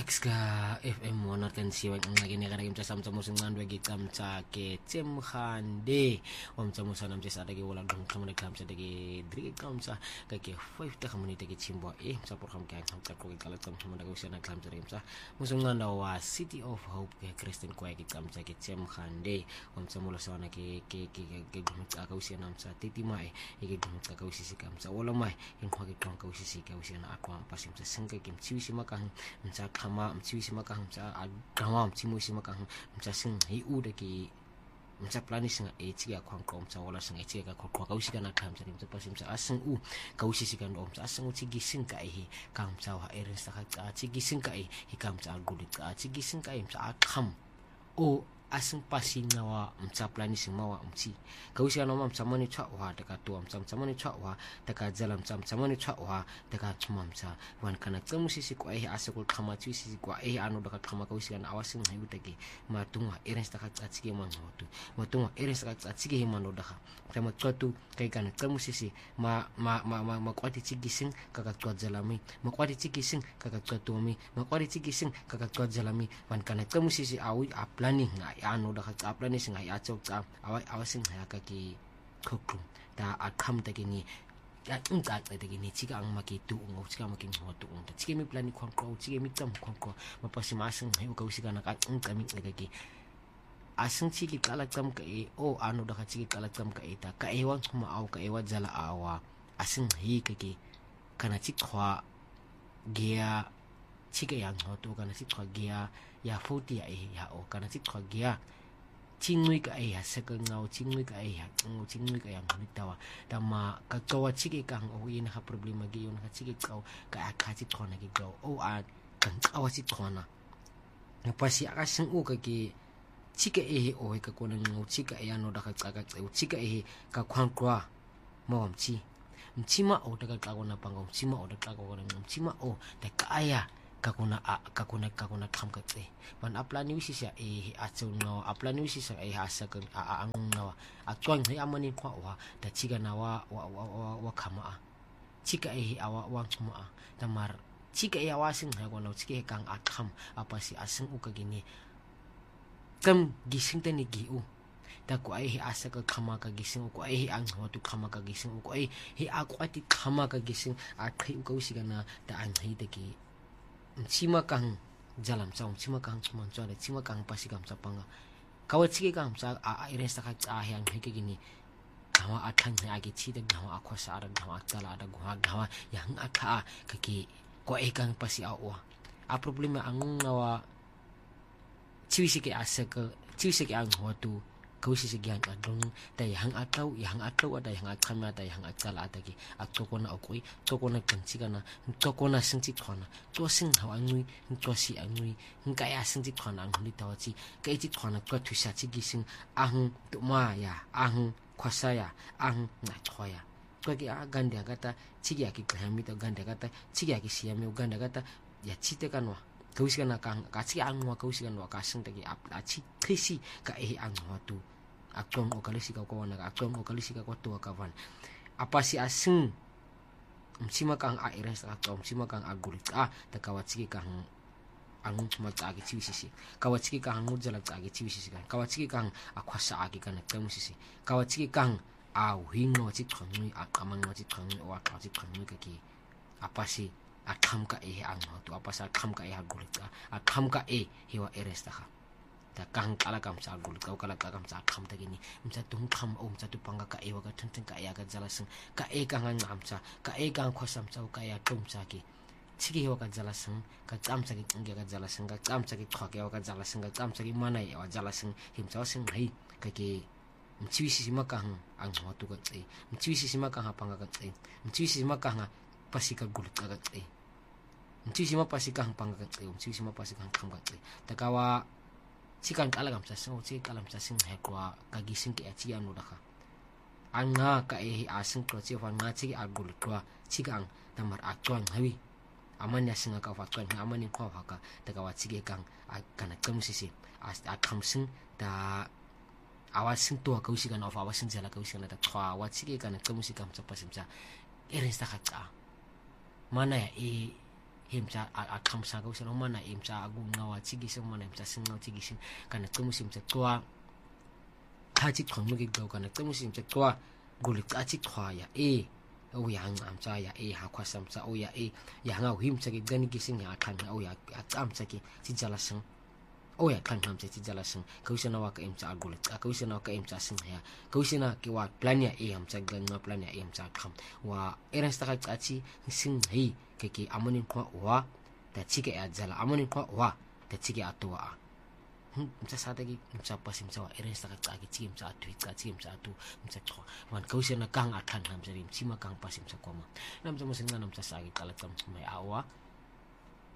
Exka FM 107 ang lagi niya kanagim sa samsamusin nga ndwagi kamsa ke Tsemkhande omsamusa namsa sa dagi wala dong kamane kamsa dagi dri kamsa kake 5 ta kamane dagi chimbo sa program kaya kamsa ko kala kamsa madaga usia na kamsa rimsa musung nga wa City of Hope ke Christian ko ke kamsa ke Tsemkhande omsamula sa na ke gumutsa ka usia namsa titimai ke gumutsa ka usia si kamsa wala mai in ko ke ka usia si ka usia na akwa pasim sa singka kim chiwisi makang kama mchiwisi makang mcha agama mchimusi makang mcha sing hiu deki mcha plani singa echi akwang ko mcha wala singa echi ka ko kausika na kam mcha mcha pasim mcha asing kausisi kan mcha asing chigi sing ka hi kam mcha wa erin sa ka chigi sing ka hi kam mcha gulit ka chigi sing ka mcha akham o asing pasi nawa mcha plani sing mawa mchi kausika no mcha mani cha wa deka tu mcha mani cha wa deka jalam mcha mani cha wa deka chuma mcha wan kana tsamusisi ko asakul khama chisi ko anu deka khama kausika na awasing hayu deki matunga erin sa ka chigi man hotu matunga erin sa ka chigi himano deka kama tu kai kana tsamusisi ma kwati chigi sing kaka tu jalami ma kwati chigi sing kaka tu mi ma kwati chigi sing kaka tu jalami wan kana tsamusisi awi a planning anu da ka plani singa ya chok cha awasing haya ka ki khokrum ta akham ta ki ni ya unta ta ki ni chiga ang makitu ngo chiga makin hotu ung ta chiga mi plani khon ko chiga mi tam khon ko mapasi masing hayu ka usika na ka ung kami ka ki asing chigi kala tam ka o anu da ka chigi kala tam ka ta ka wan kuma au ka ewa jala awa asing hi ka ki kana chikwa gia chiga yang hotu kana chikwa gia ya futi ya o kana chikwa gia chingui ka ya sekal ngau chingui ka ya chingui ka yang honitawa tama ka kawa chigi kang o ina ha problema gi yon ka chigi kau ka ka chikwa na gi go o a kan kawa chikwa na pasi aka sing o ka gi chika o ka kona ngau chika no da ka tsaka tseu chika ka khwan kwa momchi mchima o daga kagona pangong mchima o daga kagona mchima o da kaya kakuna kham ka tse ban aplani wisisa atso no aplani wisisa hasa kan ang nawa atwang he amani kwa wa da chiga na wa khama chika awa wang chuma tamar chika awasing ha kono chike kang akham apasi asing ukagini kam gising tani giu ta ko asa ka khama ka gising ko ang hotu khama ka gising ko akwati khama ka gising akhi ko sigana da ang hi de ki mchima kang jalam sa mchima kang chuman chale chima kang pasi kam sa panga kawachike kang sa iren sa ka yang hike gini gawa athan ha agi chi de gawa akwa sa ara gawa tala ada gawa yang aka kaki ko kang pasi awa a problema ang nawa chiwisi ke ang hotu kausi segian adong da yang atau ada yang akama da yang akala ada ki atokona okoi tokona kanchigana tokona singchi khona to sing hawangui to si angui ngaya singchi khona angli tawachi kai chi khona ko thusa chi gising ahung to ma ya ahung khosa ya ahung na thoya ko ki aganda kata chigi ki khami to ganda kata chigi ki siame uganda kata ya chite kanwa kausi kana kang kachi angwa kausi kanwa kasing tagi apla chi khisi ka angwa tu akong okalisi ka ko na akong okalisi ka ko to kavan apa si asing msima kang aires akong msima kang agulit ta kawachiki kang angun mata agi chiwisisi kawachiki kang ngujala agi chiwisisi kan kawachiki kang akwasa agi kan tamusisi kawachiki kang hingo chi thongni akamang chi thongni wa ka chi thongni ka ki apa si akham ka ang to apa sa akham ka agulit akham ka hiwa eres ta ta kang kala kam sa gul kau kala kam sa kham ta gini msa tung kham msa tu panga ka ewa ka thenteng ka ya ka jalaseng ka kang ngam sa ka kang khosam sa ka ya tum sa ki chigi wa ka jalaseng ka cham sa ki nge ka jalaseng ka cham sa ki khwa ka jalaseng ka cham sa ki mana ya jalaseng him sa sing hai ka ki mchiwisi sima kang ang hotu ka tse mchiwisi sima kang panga ka tse mchiwisi sima kang pasi ka gul ka tse mchiwisi sima pasi kang panga ka tse mchiwisi sima pasi kang kham ka tse ta kawa chikan kalam sa sing kalam sa sing hekwa kagising ki achi anu daka anga ka asing ko chi fan nga chi agul ko chigang tamar atwang hawi amanya singa ka fatwan amani ko haka daga wa chige kang kana kamsisi akamsing da awasin to ka usigan of awasin jala ka usigan da twa wa chige kana kamsisi kam sa pasimsa erin sa kha mana ya himsa aqhamsa kausena umana imsa akunqawa thikise umana imsa sinqawa thikishin kana cimusi imsa cwa hathi chonqeke xa kana cimusi imsa cwa qulicathi chwaya uyanga amsa ya hakhwasa amsa uya yanga himsa ke qanikise ngaqhanqa uya acamsa ke tijala sang oya qhanqa amsa tijala sang kausena waka imsa aqulica kausena waka imsa singya kausena ke wa plan ya amsa qanqa plan ya amsa qham wa erasta ka qathi singhi ke amonin kwa wa tatike adzala amonin kwa wa tatike atwa msa sadaki msa pasi msa wa eresta ka qaki ti msa atu qati msa atu msa chwa wan kausena kang athan hamsa rim sima kang pasi msa kwama namsa musingana msa sagi qala tsamtsuma awa